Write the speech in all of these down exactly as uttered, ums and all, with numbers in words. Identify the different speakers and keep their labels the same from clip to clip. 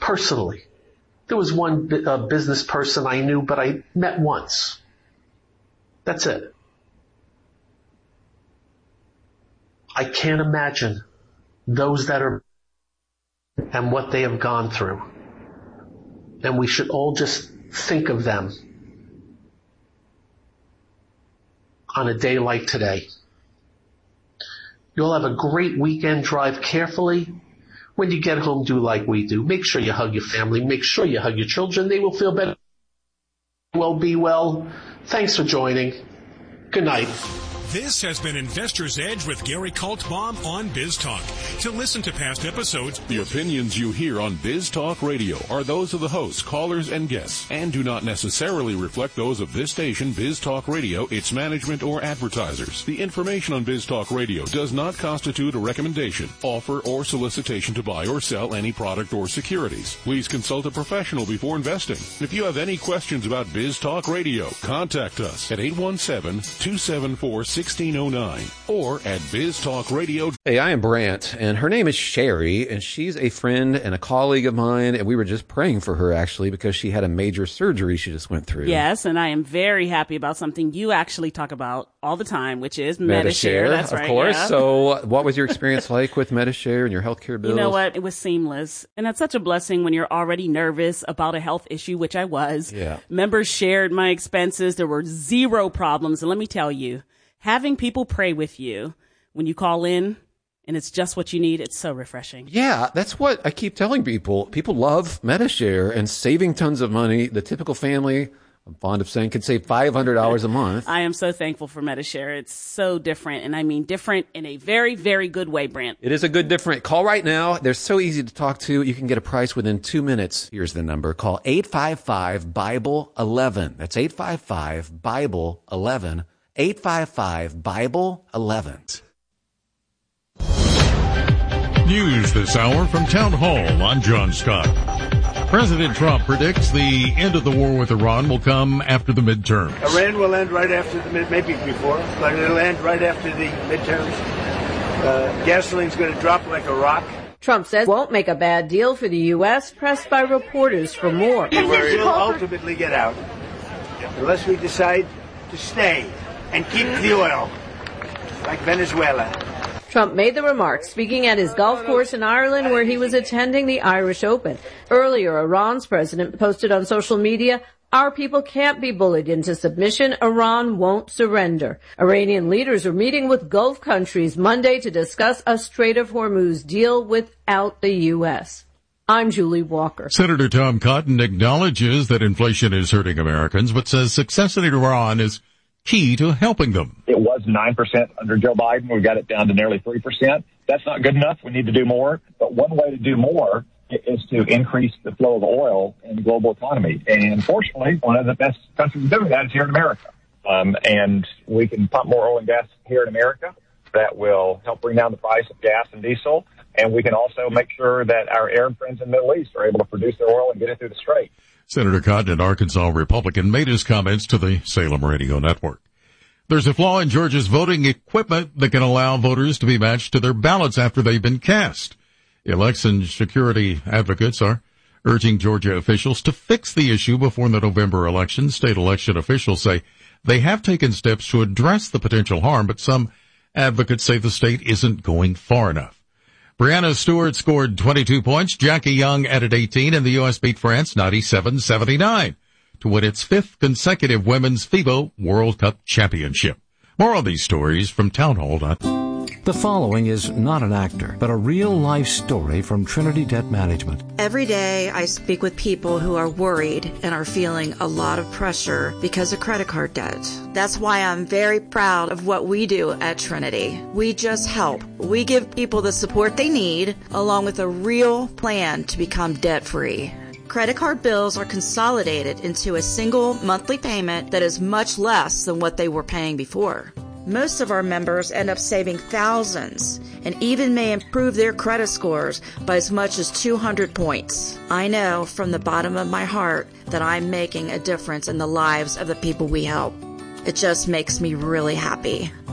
Speaker 1: personally. There was one uh, business person I knew, but I met once. That's it. I can't imagine those that are and what they have gone through. And we should all just think of them on a day like today. You'll have a great weekend. Drive carefully. When you get home, do like we do. Make sure you hug your family. Make sure you hug your children. They will feel better. Well, be well. Thanks for joining. Good night.
Speaker 2: This has been Investor's Edge with Gary Kaltbaum on Biz Talk. To listen to past episodes,
Speaker 3: the opinions you hear on Biz Talk Radio are those of the hosts, callers, and guests, and do not necessarily reflect those of this station, Biz Talk Radio, its management, or advertisers. The information on Biz Talk Radio does not constitute a recommendation, offer, or solicitation to buy or sell any product or securities. Please consult a professional before investing. If you have any questions about Biz Talk Radio, contact us at eight one seven, two seven four, one six zero nine or at biz talk radio.
Speaker 4: Hey, I am Brant, and her name is Sherry, and she's a friend and a colleague of mine, and we were just praying for her, actually, because she had a major surgery she just went through.
Speaker 5: Yes, and I am very happy about something you actually talk about all the time, which is Medi-Share.
Speaker 4: Medi-Share,
Speaker 5: That's
Speaker 4: of
Speaker 5: right,
Speaker 4: course.
Speaker 5: yeah.
Speaker 4: So what was your experience like with Medi-Share and your healthcare bills?
Speaker 5: You know what? It was seamless. And that's such a blessing when you're already nervous about a health issue, which I was.
Speaker 4: Yeah.
Speaker 5: Members shared my expenses. There were zero problems. And let me tell you, having people pray with you when you call in and it's just what you need, it's so refreshing.
Speaker 4: Yeah, that's what I keep telling people. People love Medi-Share and saving tons of money. The typical family, I'm fond of saying, can save five hundred dollars a month.
Speaker 5: I am so thankful for Medi-Share. It's so different, and I mean different in a very, very good way, Brant.
Speaker 4: It is a good different. Call right now. They're so easy to talk to. You can get a price within two minutes. Here's the number. Call eight five five, Bible eleven. That's eight five five, Bible eleven. eight five five, Bible eleven.
Speaker 6: News this hour from Town Hall. I'm John Scott. President Trump predicts the end of the war with Iran will come after the midterms.
Speaker 7: Iran will end right after the mid, maybe before, but it'll end right after the midterms. Uh, gasoline's going to drop like a rock.
Speaker 8: Trump says won't make a bad deal for the U S, pressed by reporters for more.
Speaker 7: We'll ultimately get out, unless we decide to stay and keep the oil, like Venezuela.
Speaker 8: Trump made the remarks speaking at his golf course in Ireland where he was attending the Irish Open. Earlier, Iran's president posted on social media, "Our people can't be bullied into submission. Iran won't surrender." Iranian leaders are meeting with Gulf countries Monday to discuss a Strait of Hormuz deal without the U S. I'm Julie Walker.
Speaker 6: Senator Tom Cotton acknowledges that inflation is hurting Americans, but says success in Iran is key to helping them.
Speaker 9: It was nine percent under Joe Biden. We got it down to nearly three percent. That's not good enough. We need to do more. But one way to do more is to increase the flow of oil in the global economy. And unfortunately, one of the best countries doing that is here in America. Um, and we can pump more oil and gas here in America. That will help bring down the price of gas and diesel. And we can also make sure that our Arab friends in the Middle East are able to produce their oil and get it through the Strait.
Speaker 6: Senator Cotton, an Arkansas Republican, made his comments to the Salem Radio Network. There's a flaw in Georgia's voting equipment that can allow voters to be matched to their ballots after they've been cast. Election security advocates are urging Georgia officials to fix the issue before the November election. State election officials say they have taken steps to address the potential harm, but some advocates say the state isn't going far enough. Brianna Stewart scored twenty-two points. Jackie Young added eighteen, and the U S beat France ninety-seven seventy-nine to win its fifth consecutive Women's FIBA World Cup championship. More on these stories from townhall dot com.
Speaker 10: The following is not an actor, but a real-life story from Trinity Debt Management.
Speaker 11: Every day I speak with people who are worried and are feeling a lot of pressure because of credit card debt. That's why I'm very proud of what we do at Trinity. We just help. We give people the support they need, along with a real plan to become debt-free. Credit card bills are consolidated into a single monthly payment that is much less than what they were paying before. Most of our members end up saving thousands and even may improve their credit scores by as much as two hundred points. I know from the bottom of my heart that I'm making a difference in the lives of the people we help. It just makes me really happy.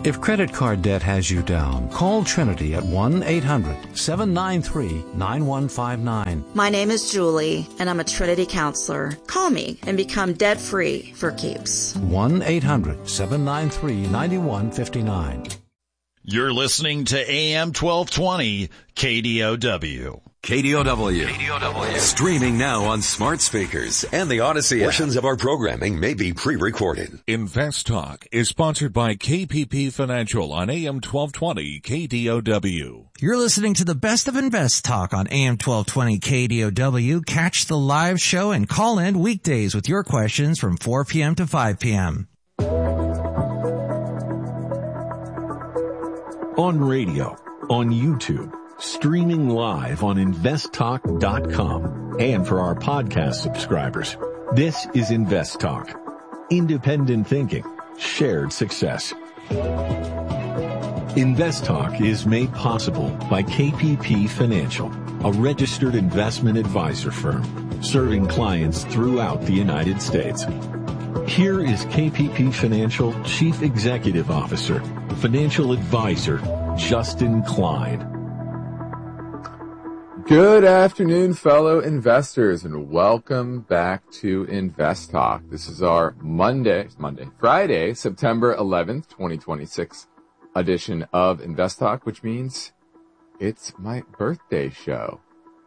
Speaker 10: If credit card debt has you down, call Trinity at one eight hundred seven nine three nine one five nine.
Speaker 11: My name is Julie, and I'm a Trinity counselor. Call me and become debt-free for keeps.
Speaker 10: one eight hundred seven nine three nine one five nine.
Speaker 12: You're listening to A M twelve twenty K D O W.
Speaker 13: K D O W. K D O W. Streaming now on smart speakers and the Odyssey app. Portions of our programming may be pre-recorded.
Speaker 3: Invest Talk is sponsored by K P P Financial on A M twelve twenty K D O W.
Speaker 14: You're listening to the best of Invest Talk on A M twelve twenty K D O W. Catch the live show and call in weekdays with your questions from four p.m. to five p.m.
Speaker 15: On radio, on YouTube, streaming live on invest talk dot com, and for our podcast subscribers. This is Invest Talk. Independent thinking, shared success. Invest Talk is made possible by K P P Financial, a registered investment advisor firm serving clients throughout the United States. Here is K P P Financial Chief Executive Officer, Financial Advisor, Justin Klein.
Speaker 16: Good afternoon, fellow investors, and welcome back to Invest Talk. This is our Monday, Monday, Friday, September eleventh, twenty twenty-six edition of Invest Talk, which means it's my birthday show.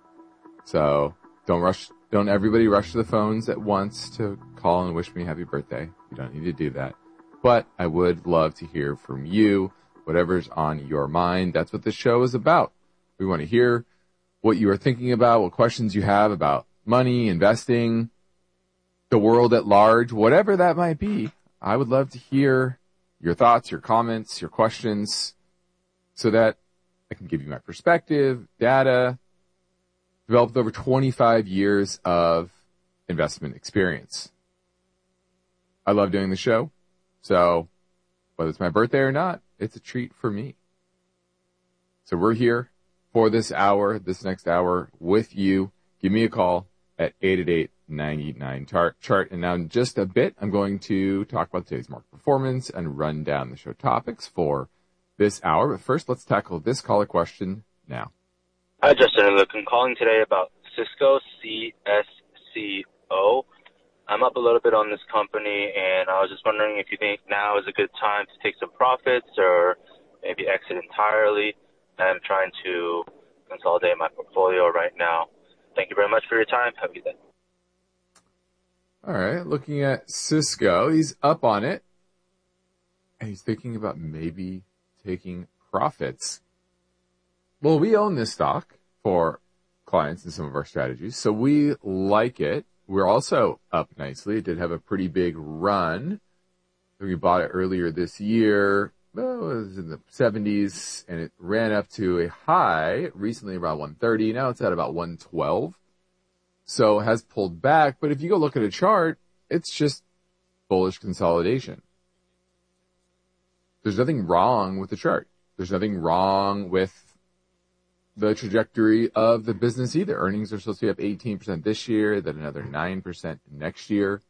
Speaker 16: So don't rush, don't everybody rush to the phones at once to call and wish me happy birthday. You don't need to do that. But I would love to hear from you, whatever's on your mind. That's what this show is about. We want to hear what you are thinking about, what questions you have about money, investing, the world at large, whatever that might be. I would love to hear your thoughts, your comments, your questions, so that I can give you my perspective, data, developed over twenty-five years of investment experience. I love doing the show, so whether it's my birthday or not, it's a treat for me. So we're here for this hour, this next hour with you. Give me a call at eight eight eight, nine eight nine, chart. And now in just a bit, I'm going to talk about today's market performance and run down the show topics for this hour. But first, let's tackle this caller question now.
Speaker 17: Hi, Justin. I'm calling today about Cisco, C S C O. I'm up a little bit on this company, and I was just wondering if you think now is a good time to take some profits or maybe exit entirely. I'm trying to consolidate my portfolio right now. Thank you very much for your time. Have a good day.
Speaker 16: All right. Looking at Cisco, he's up on it, and he's thinking about maybe taking profits. Well, we own this stock for clients in some of our strategies, so we like it. We're also up nicely. It did have a pretty big run. We bought it earlier this year. Well, it was in the seventies, and it ran up to a high recently around one thirty. Now it's at about one twelve. So it has pulled back. But if you go look at a chart, it's just bullish consolidation. There's nothing wrong with the chart. There's nothing wrong with the trajectory of the business either. Earnings are supposed to be up eighteen percent this year, then another nine percent next year.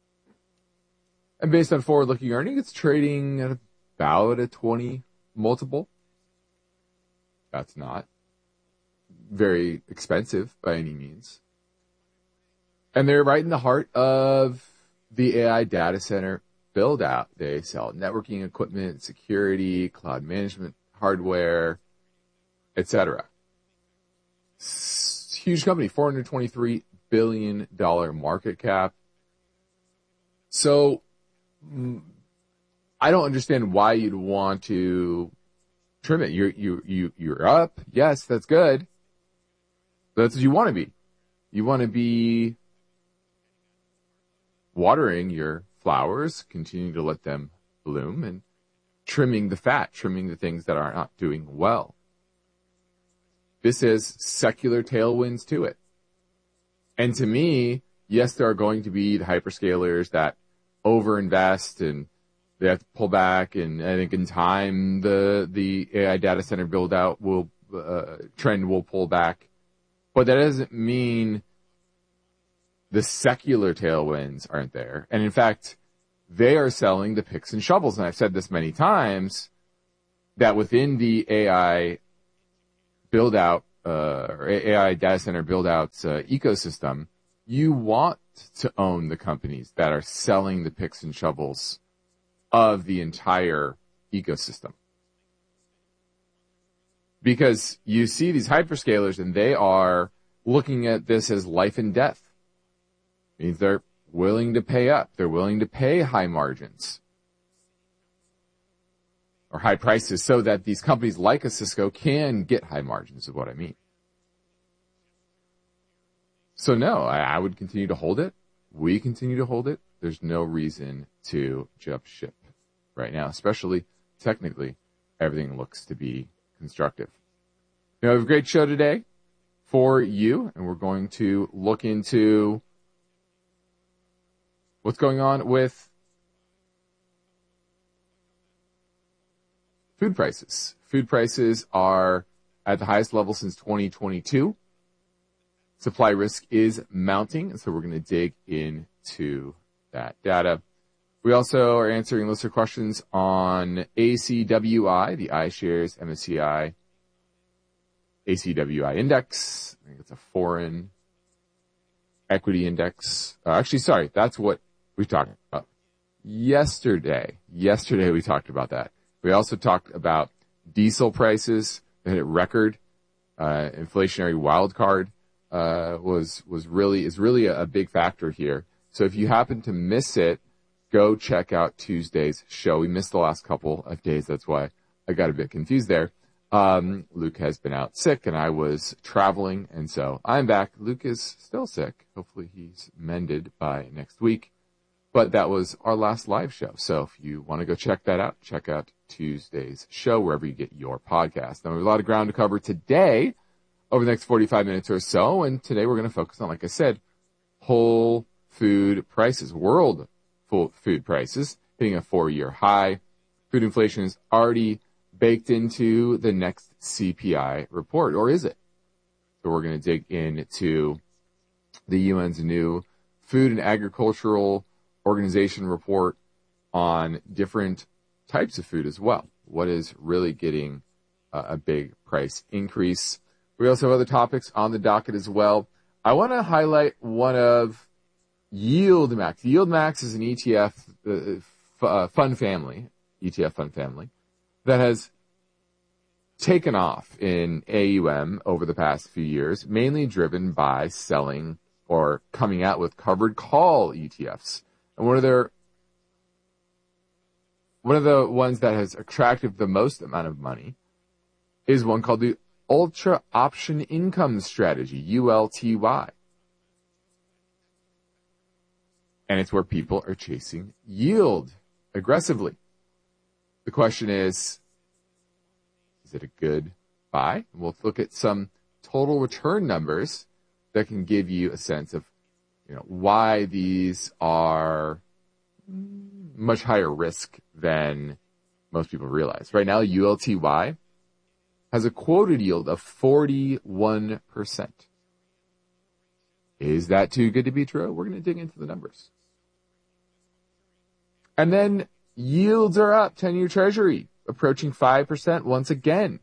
Speaker 16: And based on forward-looking earnings, it's trading at about a twenty multiple. That's not very expensive by any means. And they're right in the heart of the A I data center build out. They sell networking equipment, security, cloud management hardware, et cetera. Huge company, four hundred twenty-three billion dollars market cap. So I don't understand why you'd want to trim it. You're, you, you, you're up. Yes, that's good. That's what you want to be. You want to be watering your flowers, continuing to let them bloom, and trimming the fat, trimming the things that are not doing well. This has secular tailwinds to it. And to me, yes, there are going to be the hyperscalers that overinvest and they have to pull back. And I think in time, the, the A I data center build out will, uh, trend will pull back. But that doesn't mean the secular tailwinds aren't there. And in fact, they are selling the picks and shovels. And I've said this many times. that within the A I build out, uh, or A I data center build out uh, ecosystem, you want to own the companies that are selling the picks and shovels of the entire ecosystem. Because you see these hyperscalers and they are looking at this as life and death. It means they're willing to pay up. They're willing to pay high margins or high prices so that these companies like a Cisco can get high margins, is what I mean. So no, I, I would continue to hold it. We continue to hold it. There's no reason to jump ship right now, especially technically. Everything looks to be constructive. You know, we have a great show today for you, and we're going to look into what's going on with food prices. Food prices are at the highest level since twenty twenty-two. Supply risk is mounting, and so we're going to dig into that data. We also are answering listener questions on A C W I, the iShares M S C I A C W I index. I think it's a foreign equity index. Uh, actually, sorry, that's what we talked about yesterday. Yesterday we talked about that. We also talked about diesel prices that hit record. Uh, inflationary wild card uh, was was really is really a, a big factor here. So if you happen to miss it, go check out Tuesday's show. We missed the last couple of days. That's why I got a bit confused there. Um, Luke has been out sick and I was traveling, and so I'm back. Luke is still sick. Hopefully he's mended by next week. But that was our last live show. So if you want to go check that out, check out Tuesday's show wherever you get your podcast. Now we have a lot of ground to cover today over the next forty-five minutes or so. And today we're going to focus on, like I said, whole food prices, world full food prices hitting a four-year high. Food inflation is already baked into the next C P I report, or is it? So we're going to dig into the U N's new Food and Agricultural Organization report on different types of food as well. What is really getting uh, a big price increase? We also have other topics on the docket as well. I want to highlight one of YieldMax. YieldMax is an E T F uh, f- uh, fund family, E T F fund family, that has taken off in A U M over the past few years, mainly driven by selling or coming out with covered call E T Fs. And one of their, one of the ones that has attracted the most amount of money is one called the Ultra Option Income Strategy, U L T Y. And it's where people are chasing yield aggressively. The question is, is it a good buy? We'll look at some total return numbers that can give you a sense of, you know, why these are much higher risk than most people realize. Right now, U L T Y has a quoted yield of forty-one percent. Is that too good to be true? We're going to dig into the numbers. And then yields are up, ten-year Treasury approaching five percent once again.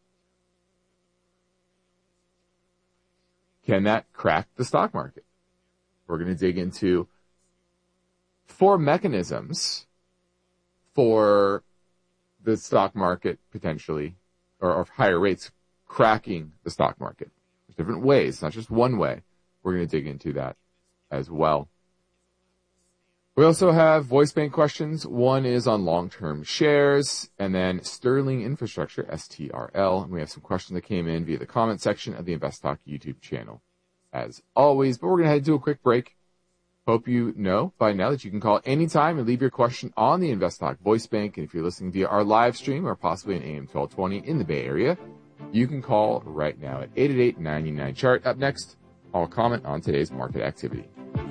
Speaker 16: Can that crack the stock market? We're going to dig into four mechanisms for the stock market potentially, or, or higher rates cracking the stock market. There's different ways, not just one way. We're going to dig into that as well. We also have voice bank questions. One is on long-term shares, and then Sterling Infrastructure, S T R L. And we have some questions that came in via the comment section of the Invest Talk YouTube channel, as always. But we're going to head to a quick break. Hope you know by now that you can call anytime and leave your question on the Invest Talk voice bank. And if you're listening via our live stream or possibly an A M twelve twenty in the Bay Area, you can call right now at eight eight eight, nine nine, chart. Up next, I'll comment on today's market activity.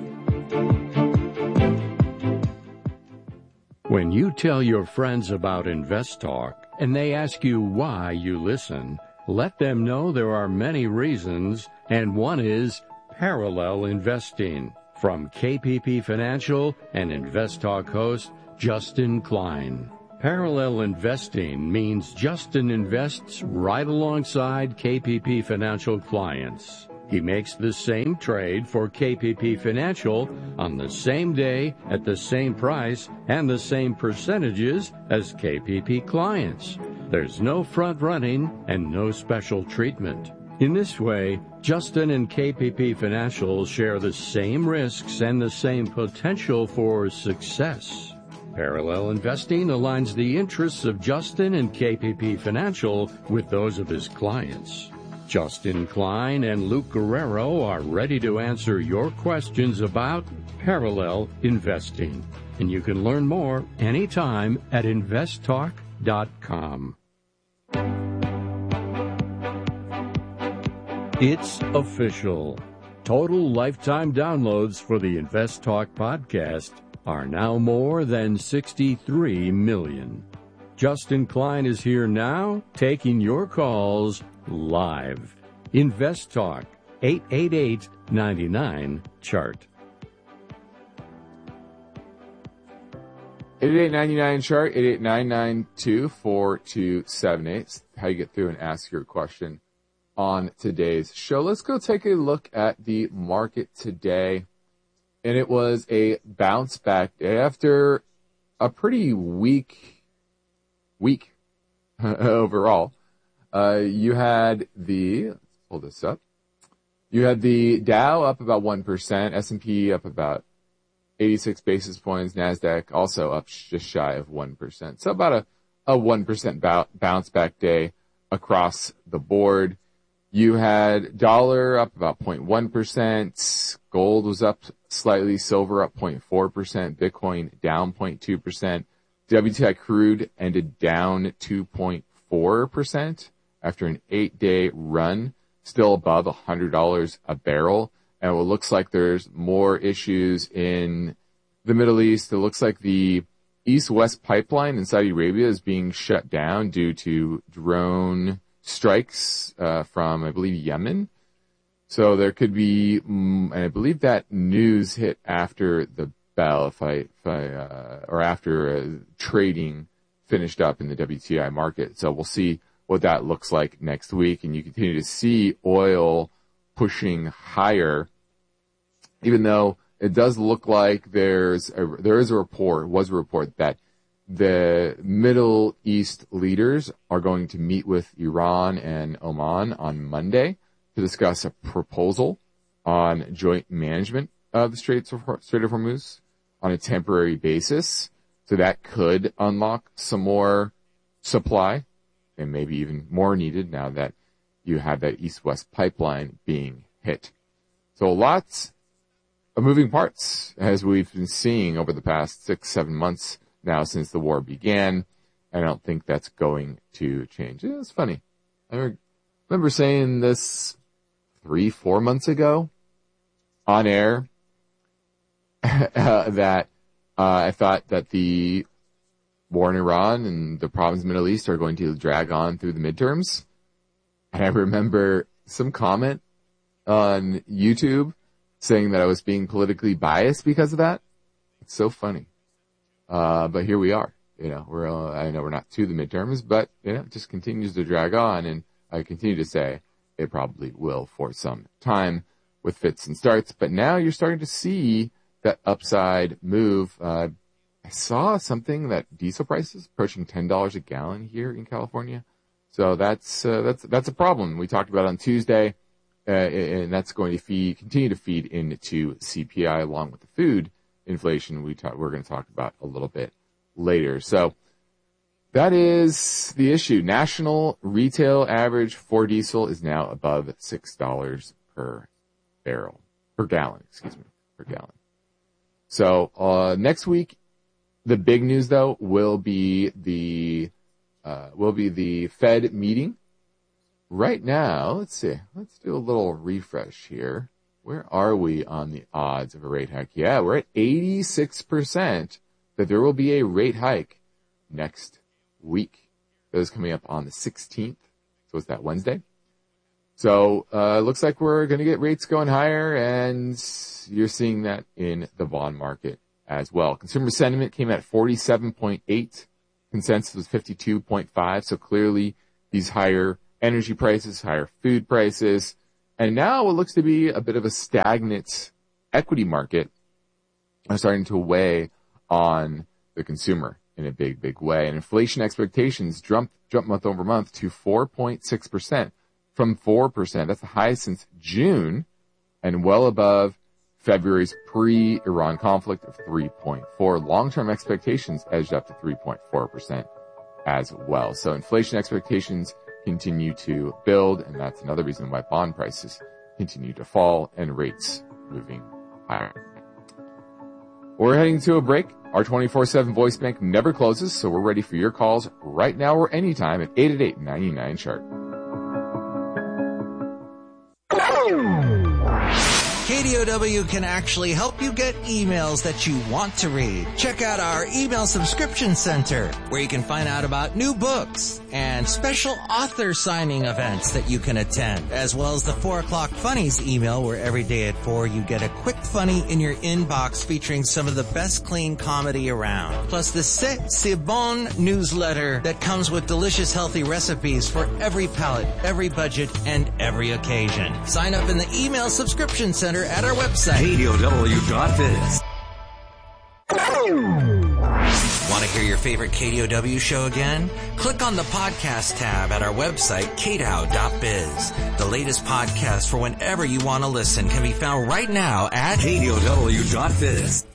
Speaker 18: When you tell your friends about Invest Talk and they ask you why you listen, let them know there are many reasons, and one is parallel investing. From K P P Financial and Invest Talk host Justin Klein. Parallel investing means Justin invests right alongside K P P Financial clients. He makes the same trade for K P P Financial on the same day at the same price and the same percentages as K P P clients. There's no front running and no special treatment. In this way, Justin and K P P Financial share the same risks and the same potential for success. Parallel investing aligns the interests of Justin and K P P Financial with those of his clients. Justin Klein and Luke Guerrero are ready to answer your questions about parallel investing. And you can learn more anytime at invest talk dot com. It's official. Total lifetime downloads for the Invest Talk podcast are now more than sixty-three million. Justin Klein is here now, taking your calls live. Invest Talk, eight eight eight, nine nine, chart.
Speaker 16: eight eight eight, nine nine, chart, eight eight nine nine two, four two seven eight. How you get through and ask your question on today's show. Let's go take a look at the market today. And it was a bounce back day after a pretty weak week overall. Uh, you had the, let's pull this up. You had the Dow up about one percent, S and P up about eighty-six basis points, NASDAQ also up just shy of one percent. So about a, a one percent bounce back day across the board. You had dollar up about zero point one percent, gold was up slightly, silver up zero point four percent, Bitcoin down zero point two percent, W T I crude ended down two point four percent after an eight-day run, still above one hundred dollars a barrel. And it looks like there's more issues in the Middle East. It looks like the East-West pipeline in Saudi Arabia is being shut down due to drone strikes uh, from, I believe, Yemen. So there could be, um, and I believe that news hit after the bell, if I, if I uh, or after uh, trading finished up in the W T I market. So we'll see what that looks like next week. And you continue to see oil pushing higher, even though it does look like there's a, there is a report, was a report that the Middle East leaders are going to meet with Iran and Oman on Monday to discuss a proposal on joint management of the Strait of Hormuz on a temporary basis. So that could unlock some more supply and maybe even more needed now that you have that East-West pipeline being hit. So lots of moving parts as we've been seeing over the past six, seven months now since the war began. I don't think that's going to change. It's funny. I remember saying this three, four months ago on air uh, that uh, I thought that the war in Iran and the problems in the Middle East are going to drag on through the midterms. And I remember some comment on YouTube saying that I was being politically biased because of that. It's so funny. Uh, but here we are. You know, we're, uh, I know we're not to the midterms, but, you know, it just continues to drag on. And I continue to say it probably will for some time with fits and starts. But now you're starting to see that upside move. Uh, I saw something that diesel prices approaching ten dollars a gallon here in California. So that's, uh, that's, that's a problem. We talked about on Tuesday, uh, and that's going to feed, continue to feed into C P I along with the food inflation we talk, we're going to talk about a little bit later. So that is the issue. National retail average for diesel is now above six dollars per barrel, per gallon, excuse me, per gallon. So, uh, next week, the big news though will be the, uh, will be the Fed meeting. Right now, let's see, let's do a little refresh here. Where are we on the odds of a rate hike? Yeah, we're at eighty-six percent that there will be a rate hike next week. That is coming up on the sixteenth. So it's that Wednesday. So, uh, looks like we're going to get rates going higher, and you're seeing that in the bond market as well. Consumer sentiment came at forty-seven point eight. consensus was fifty-two point five. So clearly these higher energy prices, higher food prices, and now what looks to be a bit of a stagnant equity market are starting to weigh on the consumer in a big, big way. And inflation expectations jumped, jumped month over month to four point six percent from four percent. That's the highest since June and well above February's pre-Iran conflict of three point four. Long-term expectations edged up to three point four percent as well. So inflation expectations continue to build, and that's another reason why bond prices continue to fall and rates moving higher. We're heading to a break. Our twenty-four seven voice bank never closes, so we're ready for your calls right now or anytime at eight eight eight, nine nine, chart.
Speaker 14: K D O W can actually help you get emails that you want to read. Check out our email subscription center, where you can find out about new books and special author signing events that you can attend, as well as the four o'clock Funnies email, where every day at four you get a quick funny in your inbox featuring some of the best clean comedy around. Plus the C'est C'est Bon newsletter that comes with delicious healthy recipes for every palate, every budget, and every occasion. Sign up in the email subscription center at our website,
Speaker 13: K D O W dot biz.
Speaker 14: Want to hear your favorite K D O W show again? Click on the podcast tab at our website, K D O W dot biz. The latest podcast for whenever you want to listen can be found right now at
Speaker 13: K D O W dot biz.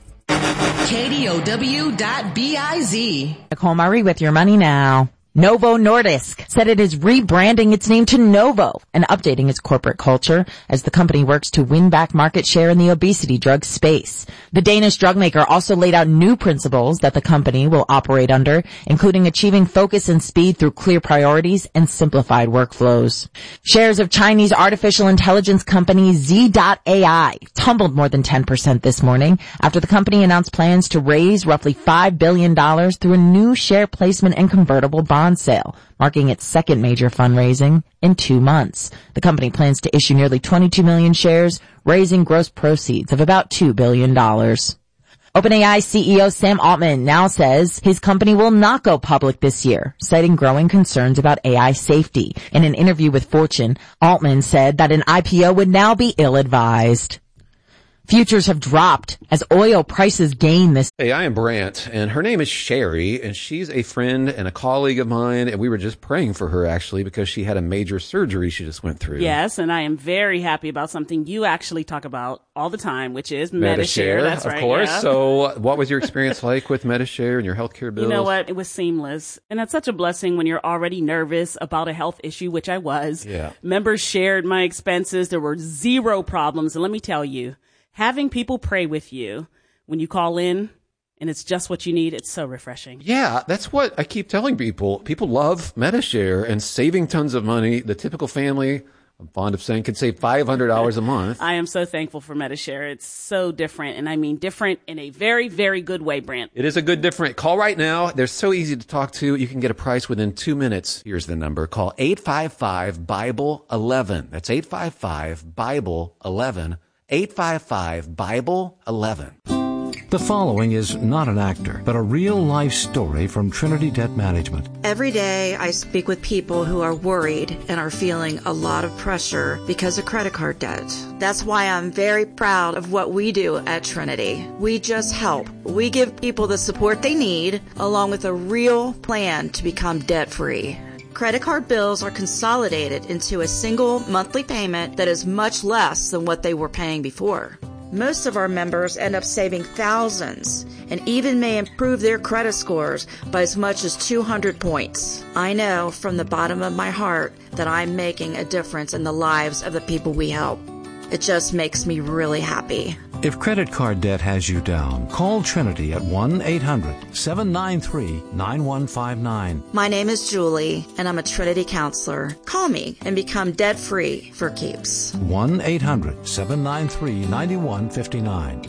Speaker 19: K D O W dot biz. Nicole Murray with your money now. Novo Nordisk said it is rebranding its name to Novo and updating its corporate culture as the company works to win back market share in the obesity drug space. The Danish drug maker also laid out new principles that the company will operate under, including achieving focus and speed through clear priorities and simplified workflows. Shares of Chinese artificial intelligence company Z dot A I tumbled more than ten percent this morning after the company announced plans to raise roughly five billion dollars through a new share placement and convertible bond sale, marking its second major fundraising in two months. The company plans to issue nearly twenty-two million shares, raising gross proceeds of about two billion dollars. OpenAI C E O Sam Altman now says his company will not go public this year, citing growing concerns about A I safety. In an interview with Fortune, Altman said that an I P O would now be ill-advised. Futures have dropped as oil prices gain this.
Speaker 4: Hey, I am Brant, and her name is Sherry, and she's a friend and a colleague of mine, and we were just praying for her, actually, because she had a major surgery she just went through.
Speaker 5: Yes, and I am very happy about something you actually talk about all the time, which is Medi-Share.
Speaker 4: Medi-Share,
Speaker 5: That's
Speaker 4: of
Speaker 5: right,
Speaker 4: course.
Speaker 5: yeah.
Speaker 4: So what was your experience like with Medi-Share and your healthcare bills?
Speaker 5: You know what? It was seamless. And that's such a blessing when you're already nervous about a health issue, which I was.
Speaker 4: Yeah.
Speaker 5: Members shared my expenses. There were zero problems. And let me tell you, having people pray with you when you call in and it's just what you need, it's so refreshing.
Speaker 4: Yeah, that's what I keep telling people. People love Medi-Share and saving tons of money. The typical family, I'm fond of saying, can save five hundred dollars a month.
Speaker 5: I am so thankful for Medi-Share. It's so different, and I mean different in a very, very good way, Brant.
Speaker 4: It is a good different. Call right now. They're so easy to talk to. You can get a price within two minutes. Here's the number. Call eight five five, Bible eleven. That's eight five five, Bible eleven. eight five five, Bible eleven.
Speaker 10: The following is not an actor, but a real-life story from Trinity Debt Management.
Speaker 11: Every day I speak with people who are worried and are feeling a lot of pressure because of credit card debt. That's why I'm very proud of what we do at Trinity. We just help. We give people the support they need, along with a real plan to become debt-free. Credit card bills are consolidated into a single monthly payment that is much less than what they were paying before. Most of our members end up saving thousands and even may improve their credit scores by as much as two hundred points. I know from the bottom of my heart that I'm making a difference in the lives of the people we help. It just makes me really happy.
Speaker 10: If credit card debt has you down, call Trinity at one eight hundred, seven nine three, nine one five nine.
Speaker 11: My name is Julie, and I'm a Trinity counselor. Call me and become debt-free for keeps.
Speaker 10: one eight hundred, seven nine three, nine one five nine.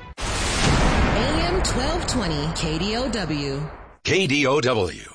Speaker 19: A M twelve twenty K D O W.
Speaker 13: K D O W.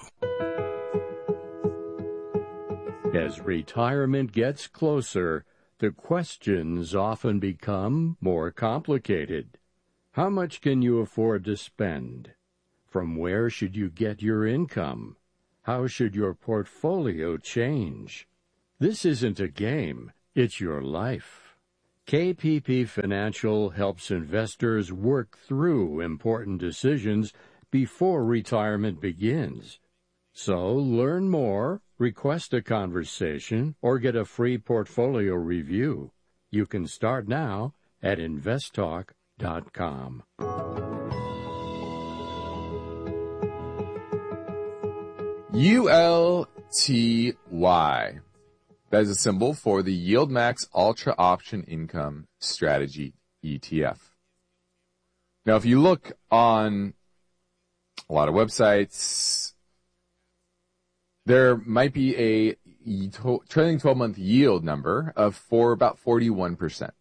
Speaker 18: As retirement gets closer, the questions often become more complicated. How much can you afford to spend? From where should you get your income? How should your portfolio change? This isn't a game, it's your life. K P P Financial helps investors work through important decisions before retirement begins. So learn more, request a conversation, or get a free portfolio review. You can start now at invest talk dot com.
Speaker 16: U L T Y. That is a symbol for the Yield Max Ultra Option Income Strategy E T F. Now, if you look on a lot of websites, there might be a trailing twelve-month yield number of for about forty-one percent.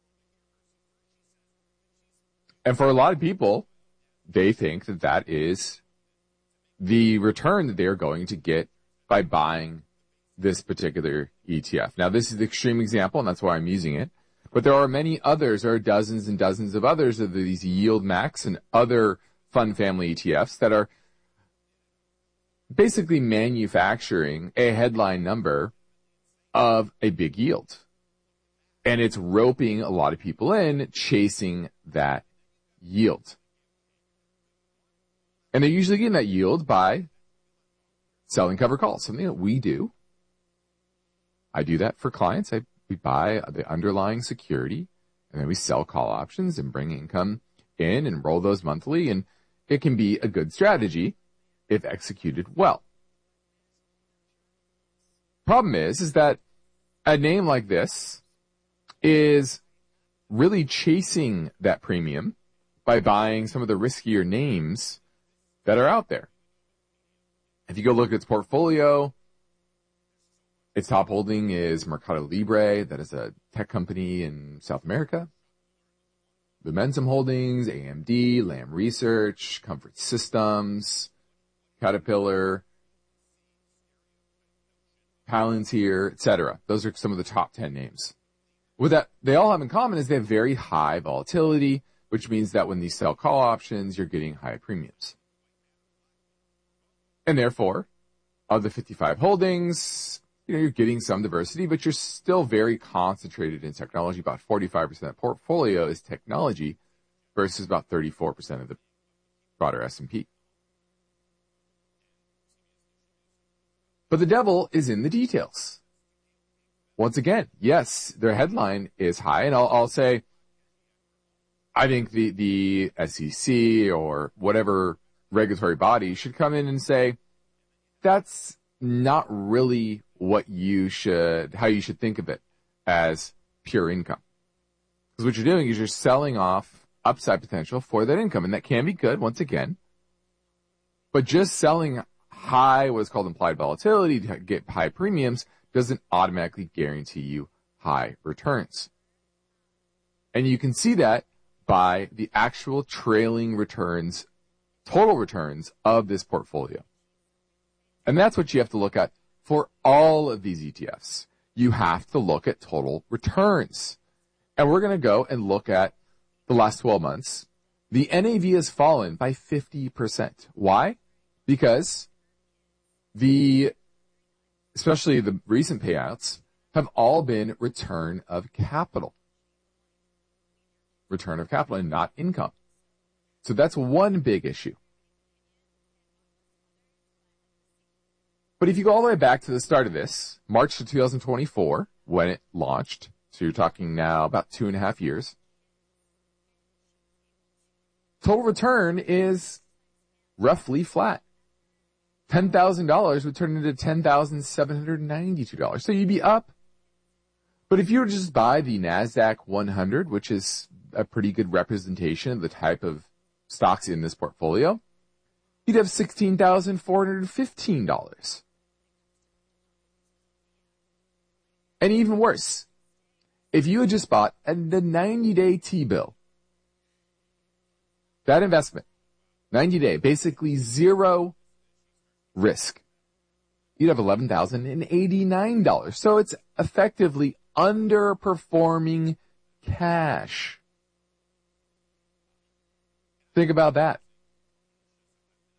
Speaker 16: And for a lot of people, they think that that is the return that they're going to get by buying this particular E T F. Now, this is the extreme example, and that's why I'm using it. But there are many others. There are dozens and dozens of others of these Yield Max and other fund family E T Fs that are basically manufacturing a headline number of a big yield. And it's roping a lot of people in, chasing that yield. And they're usually getting that yield by selling cover calls, something that we do. I do that for clients. I, we buy the underlying security, and then we sell call options and bring income in and roll those monthly. And it can be a good strategy if executed well. Problem is, is that a name like this is really chasing that premium by buying some of the riskier names that are out there. If you go look at its portfolio, its top holding is Mercado Libre. That is a tech company in South America. Lumentum Holdings, A M D, Lam Research, Comfort Systems, Caterpillar, Palantir, et cetera. Those are some of the top ten names. What that they all have in common is they have very high volatility, which means that when these sell call options, you're getting high premiums. And therefore, of the fifty-five holdings, you know, you're getting some diversity, but you're still very concentrated in technology. About forty-five percent of the portfolio is technology versus about thirty-four percent of the broader S and P. But the devil is in the details. Once again, yes, their headline is high, and I'll, I'll say, I think the, the S E C or whatever regulatory body should come in and say, that's not really what you should, how you should think of it as pure income. Because what you're doing is you're selling off upside potential for that income, and that can be good, once again. But just selling high, what is called implied volatility to get high premiums doesn't automatically guarantee you high returns. And you can see that by the actual trailing returns, total returns of this portfolio. And that's what you have to look at for all of these E T Fs. You have to look at total returns. And we're going to go and look at the last twelve months. The N A V has fallen by fifty percent. Why? Because the, especially the recent payouts, have all been return of capital. Return of capital and not income. So that's one big issue. But if you go all the way back to the start of this, March of two thousand twenty-four, when it launched, so you're talking now about two and a half years, total return is roughly flat. ten thousand dollars would turn into ten thousand seven hundred ninety-two dollars. So you'd be up. But if you were to just buy the NASDAQ one hundred, which is a pretty good representation of the type of stocks in this portfolio, you'd have sixteen thousand four hundred fifteen dollars. And even worse, if you had just bought the ninety-day T-bill, that investment, ninety day, basically zero risk, you'd have eleven thousand eighty-nine dollars. So it's effectively underperforming cash. Think about that.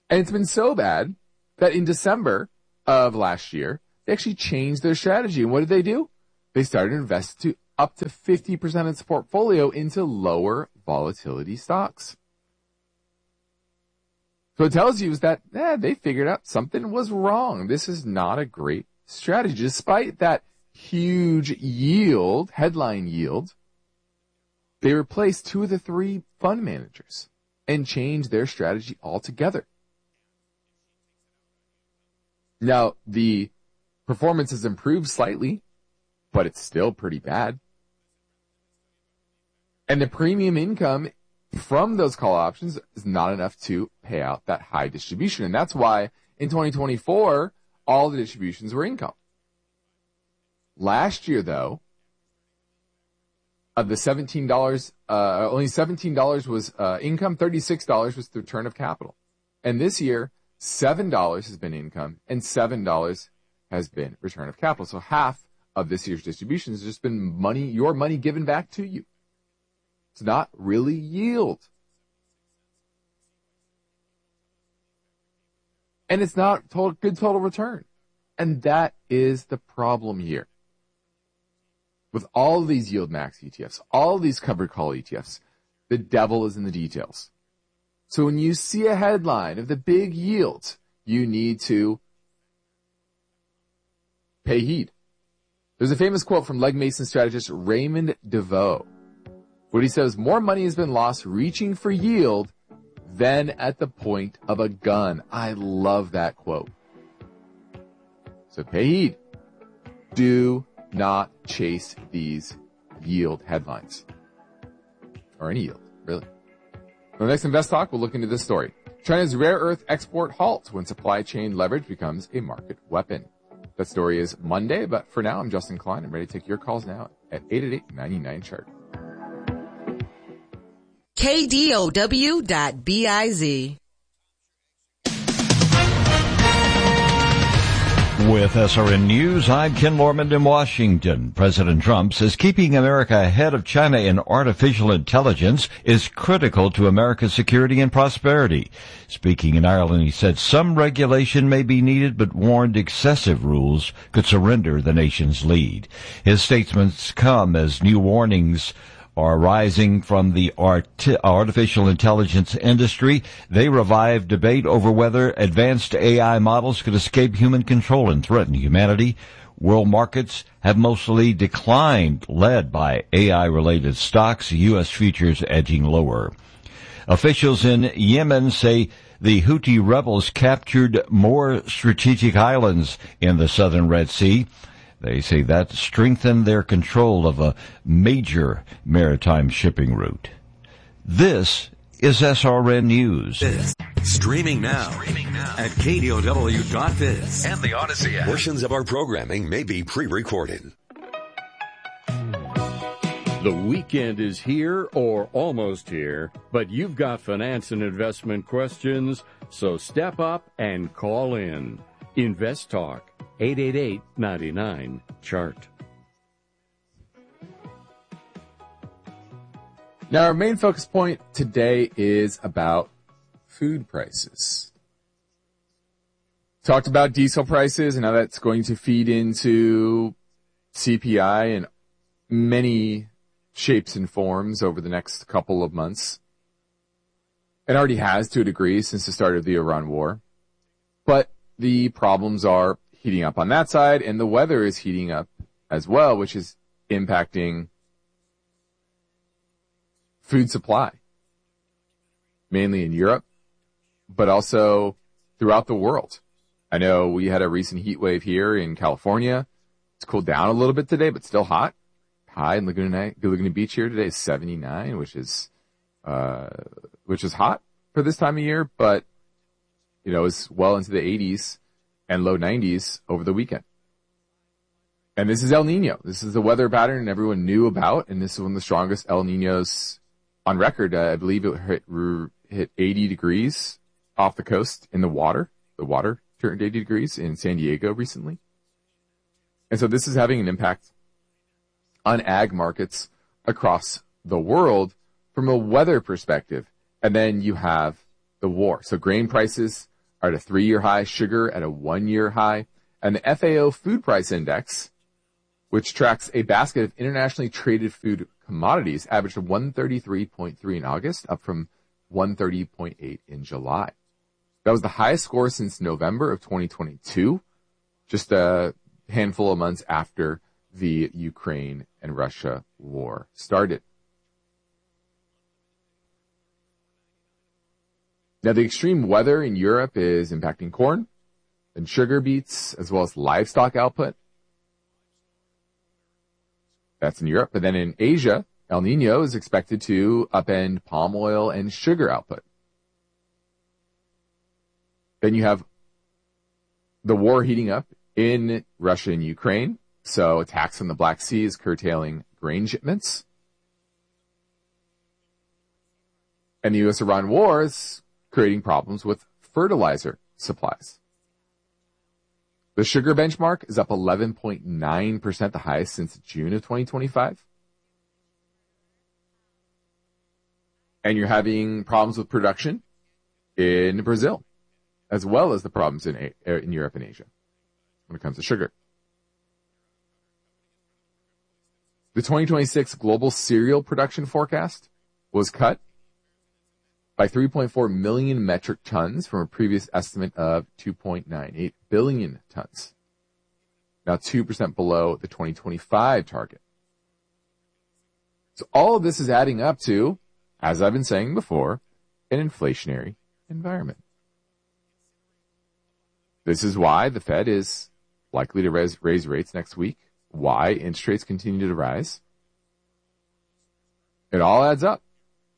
Speaker 16: And it's been so bad that in December of last year, they actually changed their strategy. And what did they do? They started to invest to up to fifty percent of its portfolio into lower volatility stocks. So what it tells you is that eh, they figured out something was wrong. This is not a great strategy. Despite that huge yield, headline yield, they replaced two of the three fund managers and changed their strategy altogether. Now, the performance has improved slightly, but it's still pretty bad. And the premium income from those call options is not enough to pay out that high distribution. And that's why in twenty twenty-four, all the distributions were income. Last year, though, of the seventeen dollars, uh, only seventeen dollars was uh, income, thirty-six dollars was the return of capital. And this year, seven dollars has been income and seven dollars has been return of capital. So half of this year's distribution has just been money, your money given back to you. It's not really yield. And it's not total, good total return. And that is the problem here. With all of these yield max E T Fs, all of these covered call E T Fs, the devil is in the details. So when you see a headline of the big yield, you need to pay heed. There's a famous quote from Legg Mason strategist Raymond DeVoe. What he says, more money has been lost reaching for yield than at the point of a gun. I love that quote. So pay heed. Do not chase these yield headlines. Or any yield, really. On the next Invest Talk, we'll look into this story. China's rare earth export halts when supply chain leverage becomes a market weapon. That story is Monday, but for now, I'm Justin Klein. I'm ready to take your calls now at eight eight eight, nine nine, chart.
Speaker 19: K D O W dot B I Z.
Speaker 12: With S R N News, I'm Ken Lorman in Washington. President Trump says keeping America ahead of China in artificial intelligence is critical to America's security and prosperity. Speaking in Ireland, he said some regulation may be needed, but warned excessive rules could surrender the nation's lead. His statements come as new warnings are rising from the art- artificial intelligence industry. They revive debate over whether advanced A I models could escape human control and threaten humanity. World markets have mostly declined, led by A I-related stocks, U S futures edging lower. Officials in Yemen say the Houthi rebels captured more strategic islands in the southern Red Sea. They say that strengthened their control of a major maritime shipping route. This is S R N News.
Speaker 13: Streaming now, Streaming now. at K D O W dot biz and the Odyssey app. Portions of our programming may be pre-recorded.
Speaker 18: The weekend is here or almost here, but you've got finance and investment questions, so step up and call in. Invest Talk. eight eight eight, nine nine, chart.
Speaker 16: Now, our main focus point today is about food prices. Talked about diesel prices and how that's going to feed into C P I in many shapes and forms over the next couple of months. It already has to a degree since the start of the Iran war. But the problems are heating up on that side, and the weather is heating up as well, which is impacting food supply, mainly in Europe, but also throughout the world. I know we had a recent heat wave here in California. It's cooled down a little bit today, but still hot. High in Laguna, Laguna Beach here today is seventy-nine, which is, uh, which is hot for this time of year, but, you know, it's well into the eighties and low nineties over the weekend. And this is El Nino. This is the weather pattern everyone knew about, and this is one of the strongest El Ninos on record. Uh, I believe it hit, hit eighty degrees off the coast in the water. The water turned eighty degrees in San Diego recently. And so this is having an impact on ag markets across the world from a weather perspective. And then you have the war. So grain prices are at a three-year high, sugar at a one-year high, and the F A O Food Price Index, which tracks a basket of internationally traded food commodities, averaged one thirty-three point three in August, up from one thirty point eight in July. That was the highest score since November of twenty twenty-two, just a handful of months after the Ukraine and Russia war started. Now, the extreme weather in Europe is impacting corn and sugar beets, as well as livestock output. That's in Europe. But then in Asia, El Nino is expected to upend palm oil and sugar output. Then you have the war heating up in Russia and Ukraine. So attacks on the Black Sea is curtailing grain shipments. And the U S Iran war is creating problems with fertilizer supplies. The sugar benchmark is up eleven point nine percent, the highest since June of twenty twenty-five. And you're having problems with production in Brazil, as well as the problems in, in Europe and Asia when it comes to sugar. The twenty twenty-six global cereal production forecast was cut by three point four million metric tons from a previous estimate of two point nine eight billion tons. Now two percent below the twenty twenty-five target. So all of this is adding up to, as I've been saying before, an inflationary environment. This is why the Fed is likely to raise, raise rates next week, why interest rates continue to rise. It all adds up.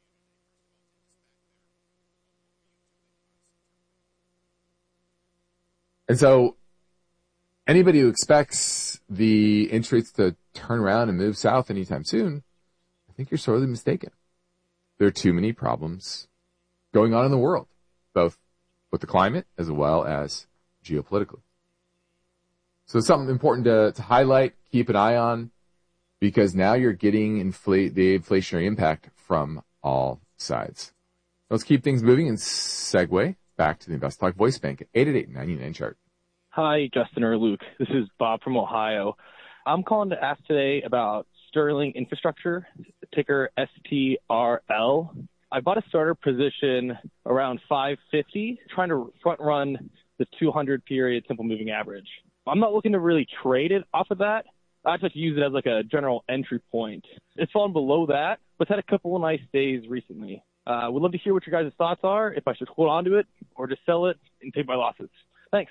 Speaker 16: And so anybody who expects the interest rates to turn around and move south anytime soon, I think you're sorely mistaken. There are too many problems going on in the world, both with the climate as well as geopolitically. So it's something important to, to highlight, keep an eye on, because now you're getting inflate, the inflationary impact from all sides. Let's keep things moving and segue back to the Invest Talk voice bank at eight eight eight, nine nine, chart.
Speaker 20: Hi, Justin or Luke. This is Bob from Ohio. I'm calling to ask today about Sterling Infrastructure, ticker S T R L. I bought a starter position around five fifty, trying to front run the two hundred period simple moving average. I'm not looking to really trade it off of that. I just use it as like a general entry point. It's fallen below that, but it's had a couple of nice days recently. Uh, would love to hear what your guys' thoughts are, if I should hold on to it or just sell it and take my losses. Thanks.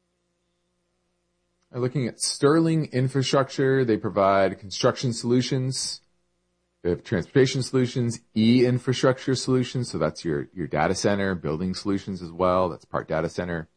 Speaker 16: Looking at Sterling Infrastructure, they provide construction solutions. They have transportation solutions, e-infrastructure solutions. So that's your, your data center, building solutions as well. That's part data center.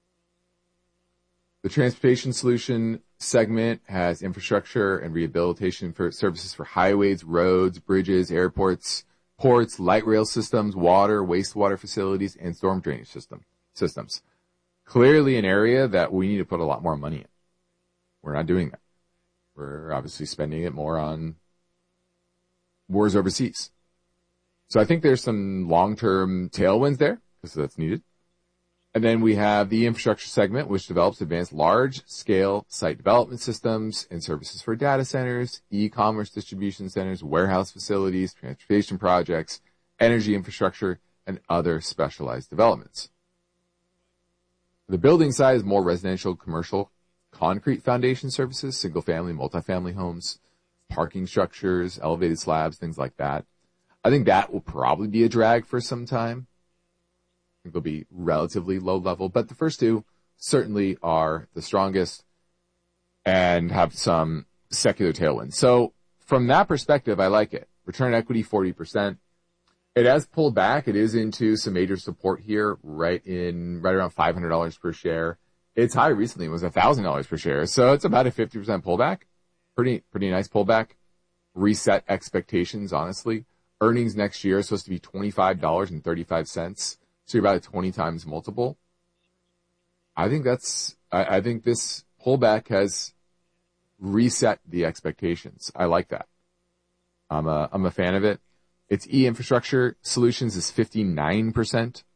Speaker 16: The transportation solution segment has infrastructure and rehabilitation for services for highways, roads, bridges, airports, ports, light rail systems, water, wastewater facilities, and storm drainage system systems. Clearly an area that we need to put a lot more money in. We're not doing that. We're obviously spending it more on wars overseas. So I think there's some long-term tailwinds there, because that's needed. And then we have the infrastructure segment, which develops advanced large-scale site development systems and services for data centers, e-commerce distribution centers, warehouse facilities, transportation projects, energy infrastructure, and other specialized developments. The building side is more residential, commercial, concrete foundation services, single-family, multifamily homes, parking structures, elevated slabs, things like that. I think that will probably be a drag for some time. I think they'll be relatively low level, but the first two certainly are the strongest and have some secular tailwinds. So from that perspective, I like it. Return on equity, forty percent. It has pulled back. It is into some major support here, right in, right around five hundred dollars per share. Its high recently was one thousand dollars per share. So it's about a fifty percent pullback. Pretty, pretty nice pullback. Reset expectations, honestly. Earnings next year are supposed to be twenty-five dollars and thirty-five cents. So you're about a twenty times multiple. I think that's, I, I think this pullback has reset the expectations. I like that. I'm a, I'm a fan of it. Its e-infrastructure solutions is fifty-nine percent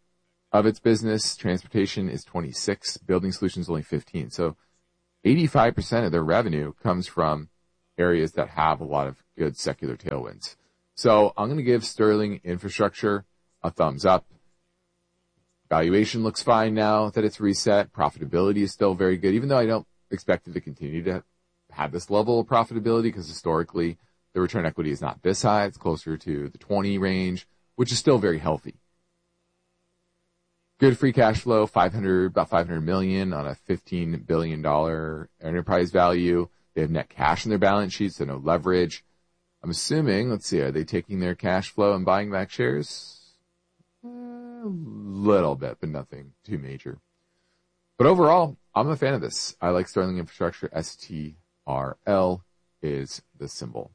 Speaker 16: of its business. Transportation is twenty-six, building solutions only fifteen. So eighty-five percent of their revenue comes from areas that have a lot of good secular tailwinds. So I'm going to give Sterling Infrastructure a thumbs up. Valuation looks fine now that it's reset. Profitability is still very good, even though I don't expect it to continue to have this level of profitability, because historically the return equity is not this high. It's closer to the twenty range, which is still very healthy. Good free cash flow, five hundred, about five hundred million on a fifteen billion dollars enterprise value. They have net cash in their balance sheet, so no leverage. I'm assuming, let's see, are they taking their cash flow and buying back shares? A little bit, but nothing too major. But overall, I'm a fan of this. I like Sterling Infrastructure. S T R L is the symbol.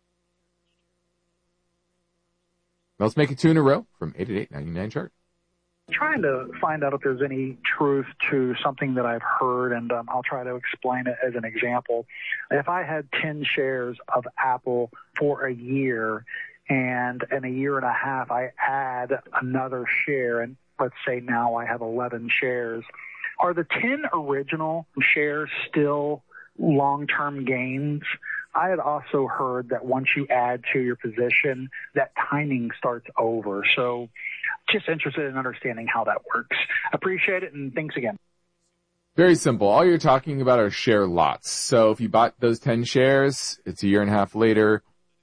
Speaker 16: Now let's make it two in a row from eight eight eight ninety-nine chart.
Speaker 21: Trying to find out if there's any truth to something that I've heard, and um, I'll try to explain it as an example. If I had ten shares of Apple for a year, and in a year and a half I add another share, and let's say now I have eleven shares, are the ten original shares still long-term gains? I had also heard that once you add to your position, that timing starts over. So just interested in understanding how that works. Appreciate it, and thanks again.
Speaker 16: Very simple. All you're talking about are share lots. So if you bought those ten shares, it's a year and a half later,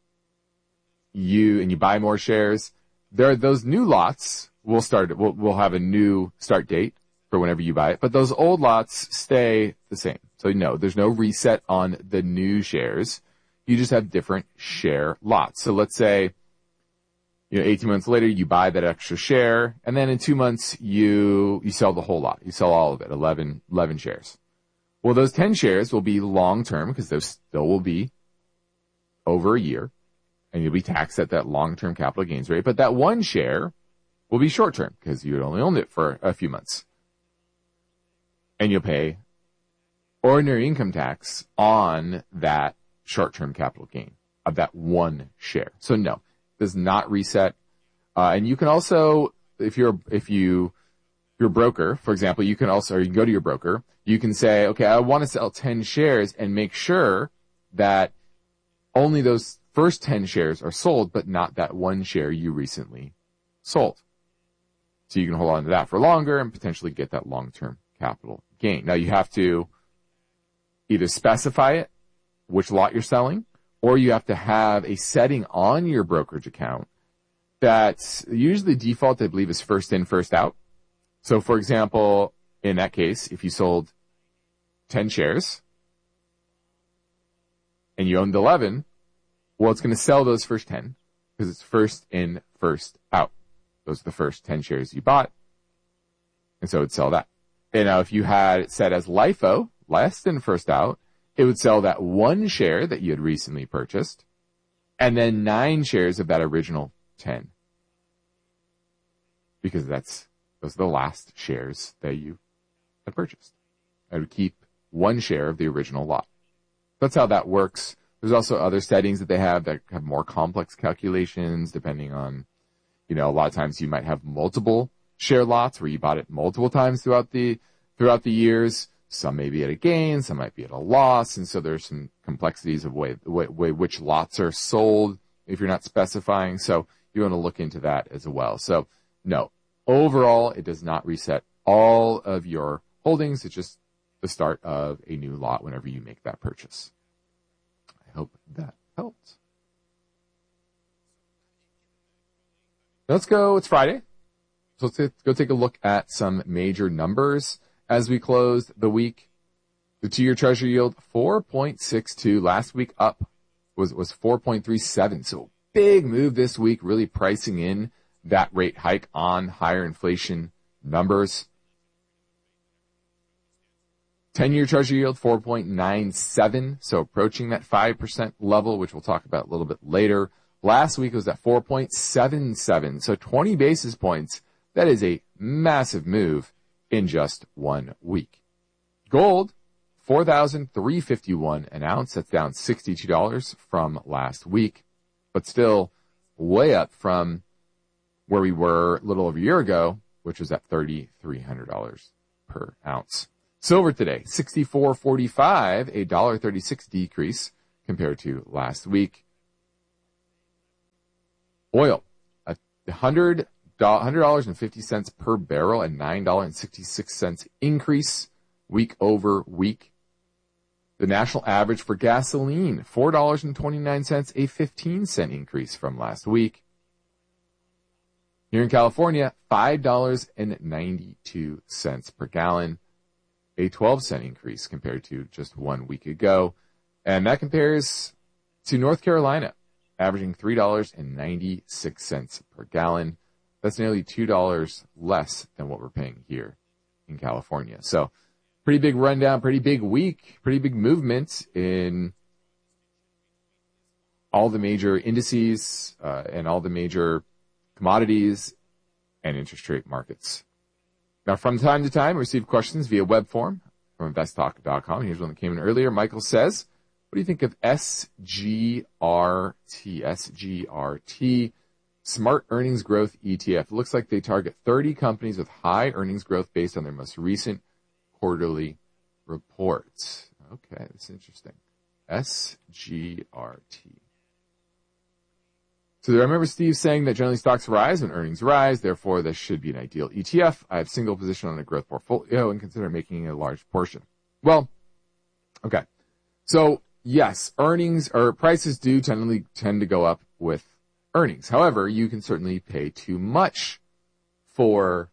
Speaker 16: you and you buy more shares, there are those new lots will start, will will have a new start date for whenever you buy it, but those old lots stay the same. So no, there's no reset on the new shares. You just have different share lots. So let's say, you know, eighteen months later, you buy that extra share, and then in two months, you, you sell the whole lot. You sell all of it, eleven, eleven shares. Well, those ten shares will be long-term, because those still will be over a year, and you'll be taxed at that long-term capital gains rate. But that one share will be short-term, because you only owned it for a few months. And you'll pay ordinary income tax on that short-term capital gain of that one share. So no, does not reset. Uh, and you can also, if you're, if you, your broker, for example, you can also, or you can go to your broker, you can say, okay, I want to sell ten shares and make sure that only those first ten shares are sold, but not that one share you recently sold. So you can hold on to that for longer and potentially get that long-term capital gain. Now you have to either specify it, which lot you're selling, or you have to have a setting on your brokerage account that usually default, I believe, is first in, first out. So for example, in that case, if you sold ten shares and you owned eleven, well, it's going to sell those first ten because it's first in, first out. Those are the first ten shares you bought. And so it would sell that. And now if you had it set as LIFO, last in, first out, it would sell that one share that you had recently purchased, and then nine shares of that original ten. Because that's, those are the last shares that you had purchased. I would keep one share of the original lot. That's how that works. There's also other settings that they have that have more complex calculations depending on, you know, a lot of times you might have multiple share lots where you bought it multiple times throughout the, throughout the years. Some may be at a gain, some might be at a loss, and so there's some complexities of way, way, way which lots are sold if you're not specifying. So you want to look into that as well. So no, overall, it does not reset all of your holdings. It's just the start of a new lot whenever you make that purchase. I hope that helped. Let's go. It's Friday. So let's go take a look at some major numbers. As we closed the week, the two-year Treasury yield, four point six two. Last week up was, was four point three seven. So big move this week, really pricing in that rate hike on higher inflation numbers. ten-year Treasury yield, four point nine seven. So approaching that five percent level, which we'll talk about a little bit later. Last week was at four point seven seven. So twenty basis points. That is a massive move in just one week. Gold, four thousand three hundred fifty-one an ounce. That's down sixty-two dollars from last week, but still way up from where we were a little over a year ago which was at three thousand three hundred dollars per ounce. Silver today, sixty-four forty-five, a one dollar thirty-six decrease compared to last week. Oil, a one hundred dollars and fifty cents per barrel, a nine dollars and sixty-six cents increase week over week. The national average for gasoline, four dollars and twenty-nine cents, a fifteen cent increase from last week. Here in California, five dollars and ninety-two cents per gallon, a twelve cent increase compared to just one week ago. And that compares to North Carolina, averaging three dollars and ninety-six cents per gallon. That's nearly two dollars less than what we're paying here in California. So pretty big rundown, pretty big week, pretty big movement in all the major indices uh, and all the major commodities and interest rate markets. Now, from time to time, we receive questions via web form from invest talk dot com. Here's one that came in earlier. Michael says, what do you think of S G R T? S G R T, Smart Earnings Growth E T F. It looks like they target thirty companies with high earnings growth based on their most recent quarterly reports. Okay, that's interesting. S G R T. So I remember Steve saying that generally stocks rise when earnings rise, therefore this should be an ideal E T F. I have single position on a growth portfolio and consider making a large portion. Well, okay. So yes, earnings or prices do tend, tend to go up with earnings. However, you can certainly pay too much for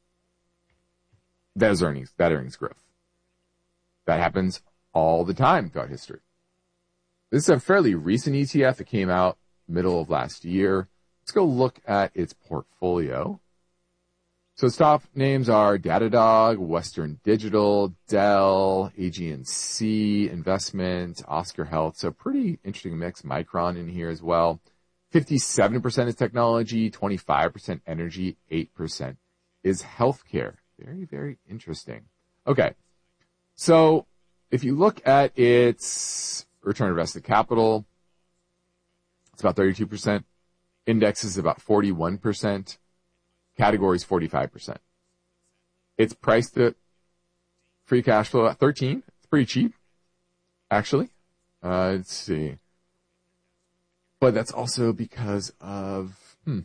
Speaker 16: those earnings, that earnings growth. That happens all the time throughout history. This is a fairly recent E T F. It came out middle of last year. Let's go look at its portfolio. So its top names are Datadog, Western Digital, Dell, A G N C Investment, Oscar Health. So pretty interesting mix. Micron in here as well. fifty-seven percent is technology, twenty-five percent energy, eight percent is healthcare. Very, very interesting. Okay. So if you look at its return on invested capital, it's about thirty-two percent. Index is about forty-one percent. Categories forty-five percent. It's priced at free cash flow at thirteen. It's pretty cheap, actually. Uh, let's see. But that's also because of, hmm.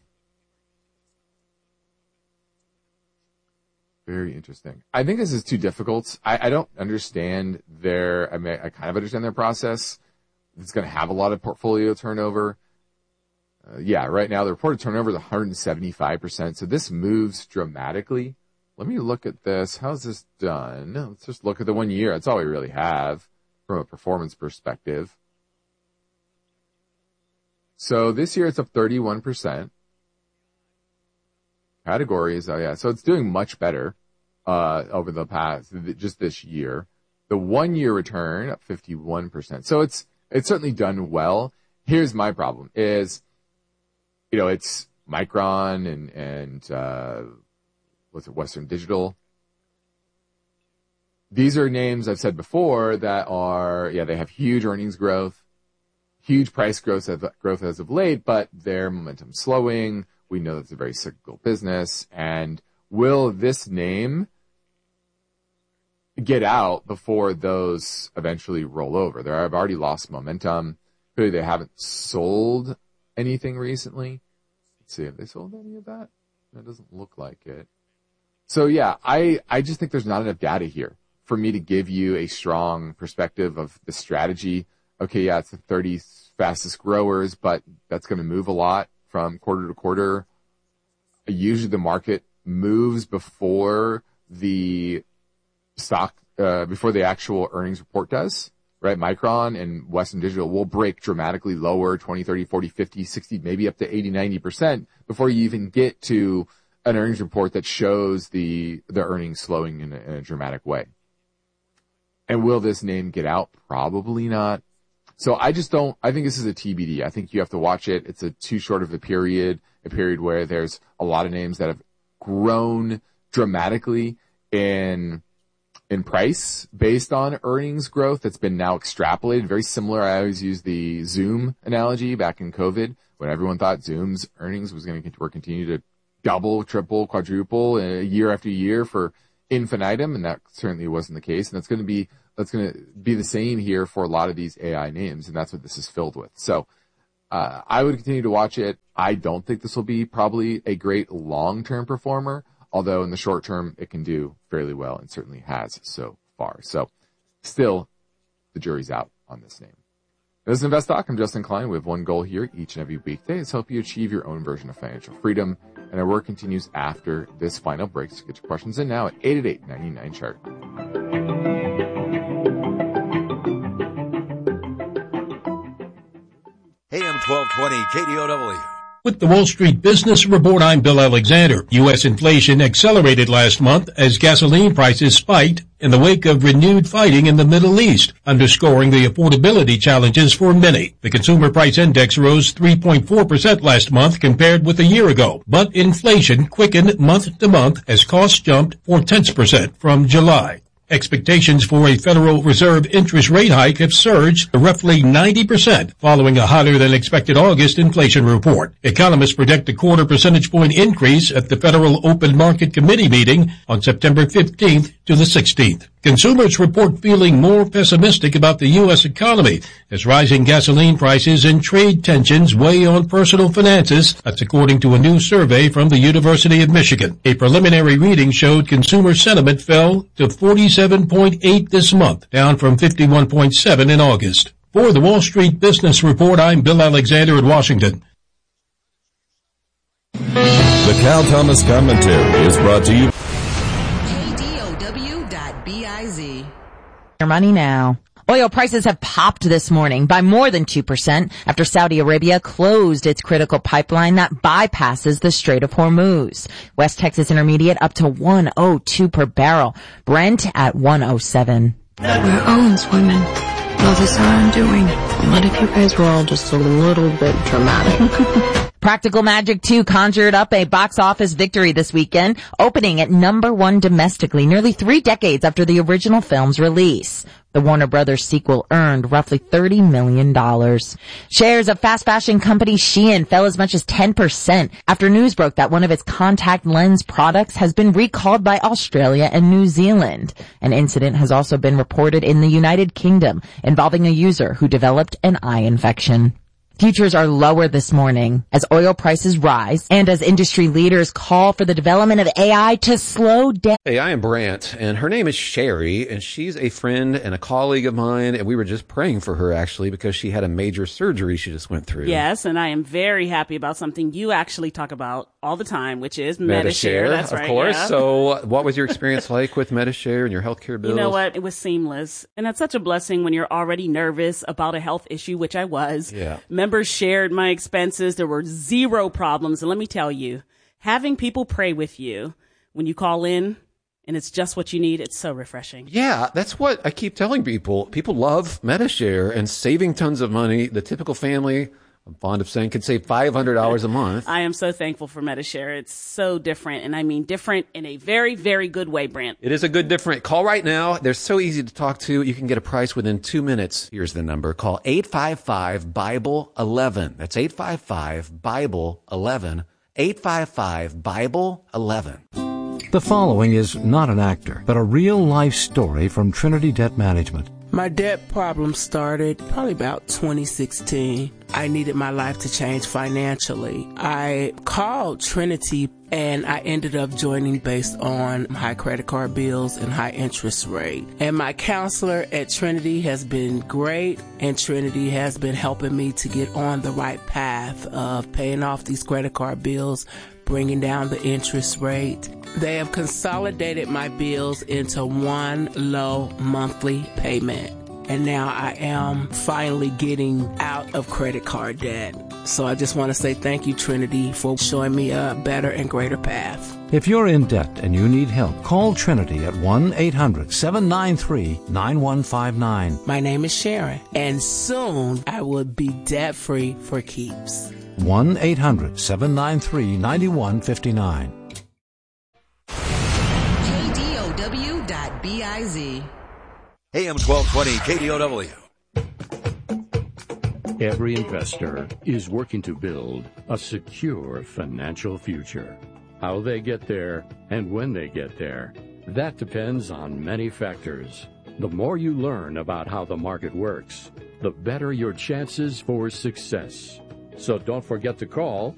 Speaker 16: Very interesting. I think this is too difficult. I, I don't understand their, I mean, I kind of understand their process. It's going to have a lot of portfolio turnover. Uh, yeah, right now the reported turnover is one hundred seventy-five percent. So this moves dramatically. Let me look at this. How's this done? Let's just look at the one year. That's all we really have from a performance perspective. So this year it's up thirty-one percent. Categories, oh yeah, so it's doing much better uh, over the past, just this year. The one-year return up fifty-one percent. So it's it's certainly done well. Here's my problem is, you know, it's Micron and, and uh, what's it, Western Digital. These are names I've said before that are, yeah, they have huge earnings growth, huge price growth as, growth as of late, but their momentum slowing. We know it's a very cyclical business. And will this name get out before those eventually roll over? They have already lost momentum. Clearly, they haven't sold anything recently. Let's see, have they sold any of that? That doesn't look like it. So yeah, I, I just think there's not enough data here for me to give you a strong perspective of the strategy. Okay, yeah, it's the thirty fastest growers, but that's going to move a lot from quarter to quarter. Usually the market moves before the stock, uh, before the actual earnings report does. Right, Micron and Western Digital will break dramatically lower, twenty, thirty, forty, fifty, sixty, maybe up to eighty, ninety percent before you even get to an earnings report that shows the, the earnings slowing in a, in a dramatic way. And will this name get out? Probably not. So I just don't, I think this is a T B D. I think you have to watch it. It's a too short of a period, a period where there's a lot of names that have grown dramatically in in price based on earnings growth that's been now extrapolated. Very similar. I always use the Zoom analogy back in COVID when everyone thought Zoom's earnings was going to were continue to double, triple, quadruple uh, year after year for infinitum, and that certainly wasn't the case. And that's going to be that's going to be the same here for a lot of these A I names, and that's what this is filled with. So uh, I would continue to watch it. I don't think this will be probably a great long-term performer, although in the short term it can do fairly well, and certainly has so far. So still, the jury's out on this name. This is Invest Talk. I'm Justin Klein. We have one goal here each and every weekday is help you achieve your own version of financial freedom. And our work continues after this final break. So get your questions in now at eight eight eight, nine nine, chart.
Speaker 13: A M twelve twenty K D O W.
Speaker 1: With the Wall Street Business Report, I'm Bill Alexander. U S inflation accelerated last month as gasoline prices spiked in the wake of renewed fighting in the Middle East, underscoring the affordability challenges for many. The Consumer Price Index rose three point four percent last month compared with a year ago, but inflation quickened month to month as costs jumped four tenths percent from July. Expectations for a Federal Reserve interest rate hike have surged to roughly ninety percent following a hotter-than-expected August inflation report. Economists predict a quarter percentage point increase at the Federal Open Market Committee meeting on September fifteenth to the sixteenth. Consumers report feeling more pessimistic about the U S economy as rising gasoline prices and trade tensions weigh on personal finances. That's according to a new survey from the University of Michigan. A preliminary reading showed consumer sentiment fell to forty-seven point eight this month, down from fifty-one point seven in August. For the Wall Street Business Report, I'm Bill Alexander in Washington.
Speaker 22: The Cal Thomas Commentary is brought to you.
Speaker 19: Your money now. Oil prices have popped this morning by more than two percent after Saudi Arabia closed its critical pipeline that bypasses the Strait of Hormuz. West Texas Intermediate up to one oh two per barrel. Brent at one oh seven.
Speaker 23: We're Owens women. Well, this is our undoing. What if you guys were all just a little bit dramatic?
Speaker 19: Practical Magic two conjured up a box office victory this weekend, opening at number one domestically nearly three decades after the original film's release. The Warner Brothers sequel earned roughly thirty million dollars. Shares of fast fashion company Shein fell as much as ten percent after news broke that one of its contact lens products has been recalled by Australia and New Zealand. An incident has also been reported in the United Kingdom involving a user who developed an eye infection. Futures are lower this morning as oil prices rise and as industry leaders call for the development of A I to slow down.
Speaker 4: Hey, I am Brant, and her name is Sherry, and she's a friend and a colleague of mine, and we were just praying for her, actually, because she had a major surgery she just went through.
Speaker 5: Yes, and I am very happy about something you actually talk about all the time, which is Medi-Share. That's
Speaker 4: of
Speaker 5: right.
Speaker 4: Of course.
Speaker 5: Yeah.
Speaker 4: So what was your experience like with Medi-Share and your healthcare bills?
Speaker 5: You know what? It was seamless. And that's such a blessing when you're already nervous about a health issue, which I was.
Speaker 4: Yeah.
Speaker 5: Members shared my expenses. There were zero problems. And let me tell you, having people pray with you when you call in and it's just what you need, it's so refreshing.
Speaker 4: Yeah, that's what I keep telling people. People love Medi-Share and saving tons of money. The typical family, I'm fond of saying, could save five hundred dollars a month.
Speaker 5: I am so thankful for Medi-Share. It's so different, and I mean different in a very, very good way, Brant.
Speaker 4: It is a good different. Call right now. They're so easy to talk to. You can get a price within two minutes. Here's the number. Call eight five five, Bible eleven. That's eight five five, Bible eleven. eight five five, Bible eleven.
Speaker 10: The following is not an actor, but a real-life story from Trinity Debt Management.
Speaker 24: My debt problem started probably about twenty sixteen. I needed my life to change financially. I called Trinity and I ended up joining based on high credit card bills and high interest rate. And my counselor at Trinity has been great, and Trinity has been helping me to get on the right path of paying off these credit card bills, bringing down the interest rate. They have consolidated my bills into one low monthly payment. And now I am finally getting out of credit card debt. So I just want to say thank you, Trinity, for showing me a better and greater path.
Speaker 10: If you're in debt and you need help, call Trinity at one eight hundred, seven nine three, nine one five nine.
Speaker 24: My name is Sharon, and soon I will be debt-free for keeps.
Speaker 10: one eight hundred, seven nine three, nine one five nine.
Speaker 13: K D O W dot B I Z. A M twelve twenty K D O W.
Speaker 18: Every investor is working to build a secure financial future. how they get there, and when they get there. That depends on many factors. The more you learn about how the market works, the better your chances for success. So don't forget to call